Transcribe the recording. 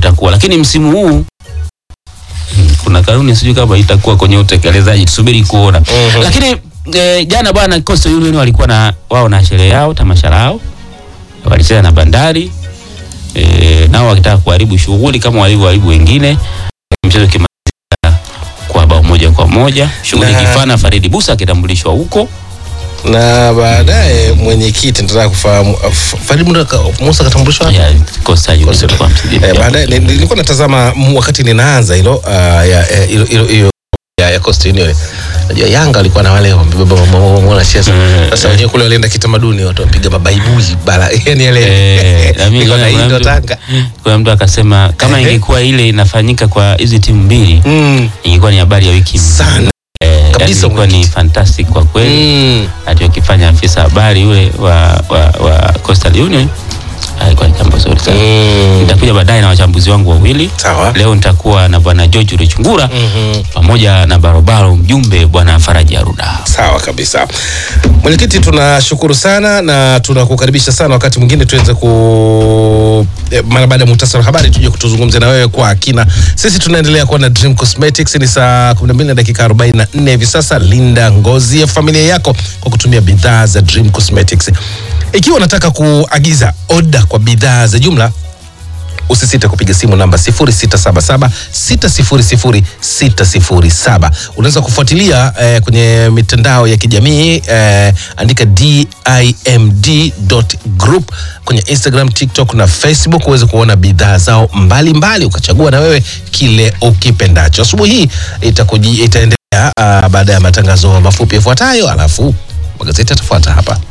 itakuwa. Lakini msimu huu kuna kanuni sijui kama itakuwa kwenye utekelezaji, tusubiri kuona. Lakini jana bwana Coastal Union walikuwa na wao na sherehe yao, tamasha lao. Walicheza na Bandari. Nao wakitaka kuharibu shughuli kama walivyoharibu wengine. Mchezo kimalizika kwa bao 1-1. Shughuli kifana, Faridi Busa akitambulishwa huko. Na baadaye mwenyekiti nataka kufahamu Faridi Musa katambulishwa ya Coastal Union kwa msidi. Baadaye nilikuwa natazama wakati ninaanza hilo ya Coastal Union. Najua Yanga walikuwa na wale mbona cheza. Sasa wenyewe kule walienda kitamaduni, watu wapiga mabaibuli bala. Yaani ile kuna mtu akasema kama ingekuwa ile inafanyika kwa hizi timu mbili, ingekuwa ni habari ya wiki sana. Kabisa ilikuwa ni fantastic kwa kweli. Alichokifanya afisa habari yule wa Coastal Union alikuwa ni jambo zuri sana. Nitakuja baadaye na wachambuzi wangu wawili. Sawa. Leo nitakuwa na bwana George Rechungura pamoja na barobaro mjumbe bwana Faraji Aruda. Sawa kabisa. Mwenyekiti, tunashukuru sana na tunakukaribisha sana wakati mwingine tuweze mara baada ya muhtasari wa habari tuje kutuzungumzia na wewe kwa kina. Sisi tunaendelea kuwa na Dream Cosmetics. Ni saa 12:44 hivi sasa. Linda ngozi ya familia yako kwa kutumia bidhaa za Dream Cosmetics. Ikiwa unataka kuagiza order kwa bidhaa za jumla, usisite kupiga simu namba 0677 600 607. Unaweza kufuatilia kwenye mitandao ya kijamii, andika dimd.group kwenye Instagram, TikTok na Facebook uweze kuona bidhaa zao mbalimbali ukachagua na wewe kile ukipendacho. Asubuhi hii itaendelea baada ya matangazo mafupi yafuatayo, alafu magazeti yatafuata hapa.